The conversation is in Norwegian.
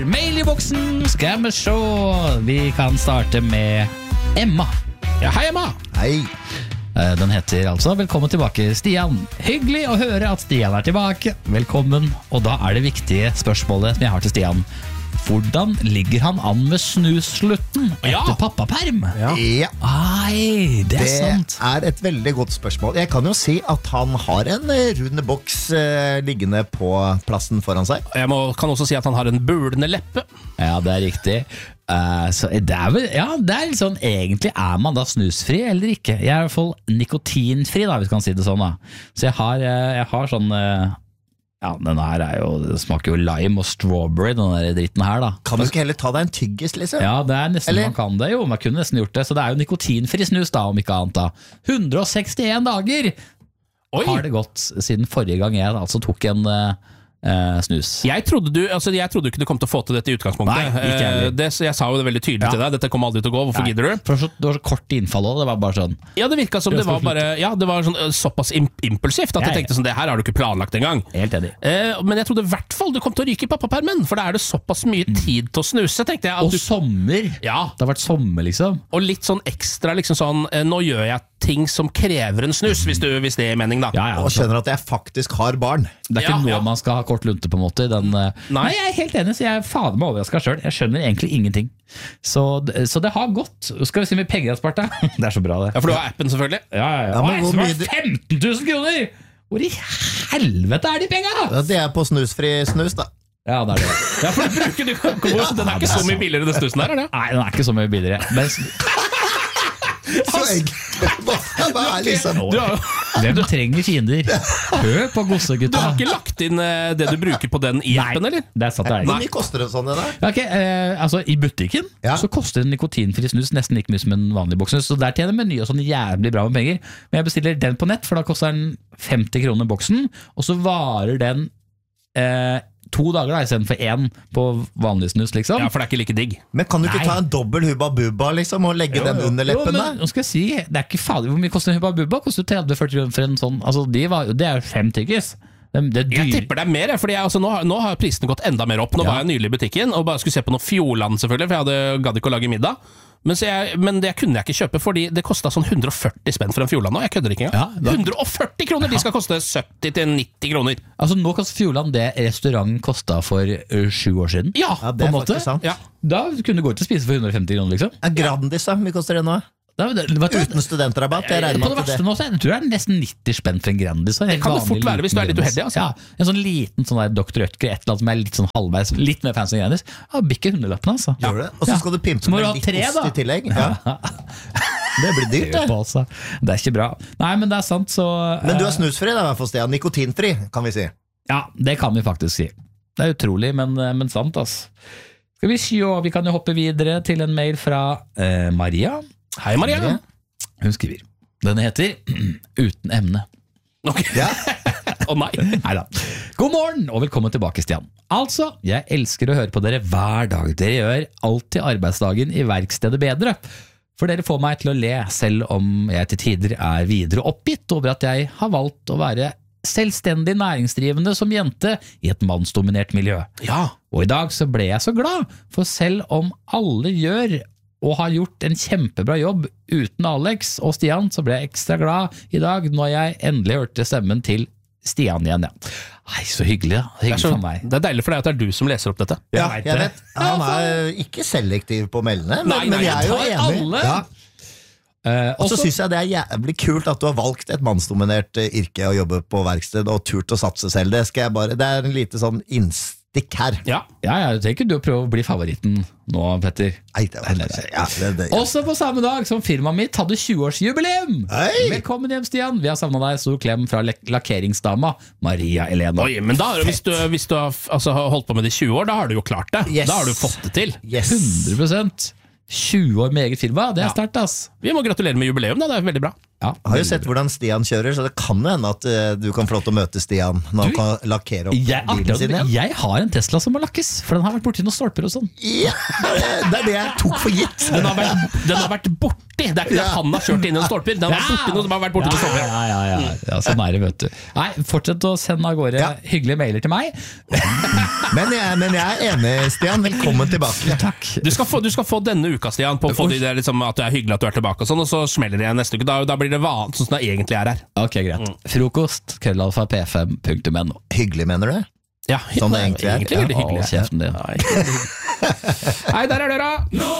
mail I boksen, skal vi se. Vi kan starte med Emma. Ja, hei Emma. Hei. Den heter altså Velkommen tilbake, Stian. Hyggelig å høre at Stian tilbake. Velkommen. Og da det viktige spørsmålet som jeg har til Stian. Hvordan ligger han an med snusslutten etter pappaperm? Ja. Ai, det sant. Det et veldig godt spørsmål. Jeg kan jo si at han har en rund boks liggende på plassen foran seg. Jeg kan også si at han har en bulende leppe. Ja, det riktig. Så det vel, ja, det litt sånn, egentlig man da snusfri eller ikke? Jeg I hvert fall nikotinfri da, hvis vi kan si det sånn da. Så jeg har sånn, ja, den her jo, det smaker jo lime og strawberry, den der dritten her da. Kan du ikke heller ta deg en tyggis, liksom? Ja, det nesten eller? Man kan det jo, man kunne nesten gjort det. Så det jo nikotinfri snus da, om ikke annet da. 161 dager har det gått siden forrige gang jeg altså tok en snus. Jeg trodde ikke du kom til å få til dette I utgangspunktet. Nei, ikke heller. Jeg sa jo det veldig tydelig til deg. Dette kommer aldri til å gå. Hvorfor gidder du? For det var så kort innfall også, det var bare sånn. Ja, det virket som det var bare, ja, det var sånn, såpass impulsivt at jeg tenkte sånn, det her har du ikke planlagt engang. Helt enig. Men jeg trodde I hvert fall du kom til å ryke I pappapermen, for da det såpass mye tid til å snuse, tenkte jeg. Og sommer. Ja. Det har vært sommer, liksom. Og litt sånn ekstra, liksom sånn, nå gjør jeg ting som krever en snus, hvis det mening da. Ja, og skjønner at jeg faktisk har barn. Det ikke nå man skal ha kort lunte på en måte. Nei, jeg helt enig, så jeg fader meg overrasket selv. Jeg skjønner egentlig ingenting. Så det har gått. Skal vi si med penger jeg har spart det? Det så bra det. Ja, for du har appen selvfølgelig. Ja, men hvor mye 15 000 kroner! Hvor I helvete de pengene? Ja, det på snusfri snus da. Ja, det det. Ja, for du bruker den ikke så mye billigere, den stusen der, det? Nei, den ikke så mye billigere. Men så egentlig liksom du trenger fiender. Hør på gossegutta. Du har ikke lagt inn det du bruker på den I appen, eller? Det satt der. Hvor mye koster det sånn det der? Okay, altså I butikken så koster en nikotinfri snus nesten like mye som en vanlig boksnus. Så der tjener Meny og sånn jævlig bra med penger. Men jeg bestiller den på nett, for da koster den 50 kroner boksen. Og så varer den 2 dager da, I stedet for 1 på vanlig snus liksom. Ja, for det ikke like digg. Men kan du ikke ta en dobbel Hubba Bubba liksom, og legge den under leppene? Jo, men nå skal jeg si, det ikke farlig. Hvor mye koster en Hubba Bubba? Koster 30-40 kroner for en sånn. Altså, det jo 5 tyggis. Jeg tipper det mer, fordi nå har prisene gått enda mer opp. Nå var jeg nylig I butikken og bare skulle se på noe Fjordland selvfølgelig, for jeg gadd ikke å lage middag. Men det kunne jeg ikke kjøpe, fordi det kostet sånn 140 spenn for en Fjordland nå. Jeg kødder ikke engang. 140 kroner, de skal koste 70-90 kroner. Altså nå koster Fjordland det restaurant kostet for 7 år siden. Ja, det faktisk sant. Ja. Da kunne du gå ut og spise for 150 kroner liksom. Grandis da, mye koster det nå? Uten studentrabatt, jeg regner med det verste nå, jeg tror det nesten 90 spenn for en Grandis. Det kan det fort være hvis du litt uheldig altså. Ja, en sånn liten sånn der Dr. Rødtger, et eller annet som litt sånn halvveis, litt mer fancy enn Grandis. Ja, bikker 100-lappen altså. Gjør det? Og så skal du pimpe med litt ost I tillegg. Ja. Det blir dyrt det. Det ikke bra. Nei, men det sant så Men du snusfri da, I hvert fall Stian. Nikotinfri, kan vi si. Ja, det kan vi faktisk si. Det utrolig, men sant altså. Skal vi se, vi kan jo hoppe videre til en mail fra Maria. Hei Maria. Hun skriver. Den heter Uten emne. Ok. Ja. Nei. Neida. God morgen og velkommen tilbake, Stian. Altså, jeg elsker å høre på dere hver dag. Dere gjør alltid arbeidsdagen I verkstedet bedre. For dere får meg til å le, selv om jeg til tider videre oppgitt over at jeg har valgt å være selvstendig næringsdrivende som jente I et mannsdominert miljø. Ja. Og I dag så ble jeg så glad, for selv om alle gjør og har gjort en kjempebra jobb uten Alex og Stian, så ble jeg ekstra glad I dag når jeg endelig hørte stemmen til Stian igjen. Ja. Nei, så hyggelig da. Hyggelig for meg. Det deilig for deg at det du som leser opp dette. Ja, jeg vet. Han ikke selektiv på meldene, men jeg jo enig. Ja. Og så synes jeg det jævlig kult at du har valgt et mannsdominert yrke å jobbe på verksted og turt å satse selv. Det en lite sånn innstikk her. Ja, jeg tenker du prøver å bli favoritten nå, Petter. Nei, det. Også på samme dag som firmaet mitt hadde 20-årsjubileum. Velkommen hjem, Stian. Vi har savnet deg. Stor klem fra lakkeringsdama Maria Elena. Oi, men da, hvis du har holdt på med det I 20 år, da har du jo klart det. Yes. Da har du fått det til. Yes. 100%. 20 år med eget firma, det sterkt ass. Vi må gratulere med jubileum da, det veldig bra. Har jo sett hvordan Stian kjører, så det kan jo hende at du kan få lov til å møte Stian når han kan lakkere opp bilen sin igjen. Jeg har en Tesla som må lakkes, for den har vært borti noen stolper og sånn. Ja, det er det jeg tok for gitt. Den har vært borti. Det er ikke det han har kjørt inn i en stolper. Den har vært borti noe som har vært borti noen stolper. Ja, sånn er det, vet du. Nei, fortsett å sende av gårde hyggelige mailer til meg. Men jeg er enig, Stian. Velkommen tilbake. Takk. Du skal få denne uka, Stian, på å få det liksom, at det er hyggelig at du er tilbake og sånn, og så smeller det igjen neste uke. Da blir det vanlig, sånn som det egentlig er her. Ok, greit. Frokost, @p5.no. Hyggelig, mener du? Ja, sånn det egentlig er. Egentlig veldig hyggelig. Kjeften din. Nei, der er døra!